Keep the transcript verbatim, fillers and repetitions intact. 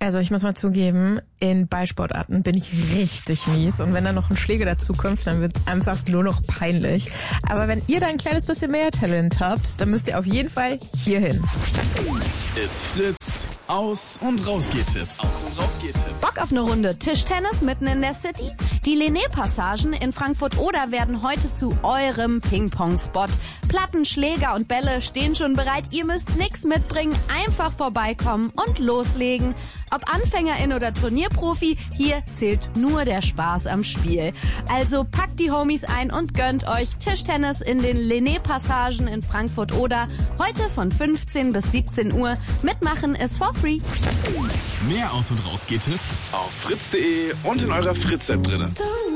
Also ich muss mal zugeben, in Ballsportarten bin ich richtig mies. Und wenn da noch ein Schläger dazu kommt, dann wird es einfach nur noch peinlich. Aber wenn ihr da ein kleines bisschen mehr Talent habt, dann müsst ihr auf jeden Fall hier hin. It's Fritz. Aus- und Rausgehtipps. Aus- und Rausgehtipps. Bock auf eine Runde Tischtennis mitten in der City? Die Lené-Passagen in Frankfurt-Oder werden heute zu eurem Ping-Pong-Spot. Platten, Schläger und Bälle stehen schon bereit. Ihr müsst nix mitbringen, einfach vorbeikommen und loslegen. Ob Anfängerin oder Turnierprofi, hier zählt nur der Spaß am Spiel. Also packt die Homies ein und gönnt euch Tischtennis in den Lené-Passagen in Frankfurt-Oder. Heute von fünfzehn bis siebzehn Uhr. Mitmachen ist for free. Mehr Aus- und Rausgehtipps auf fritz punkt de und in eurer Fritz-App drin.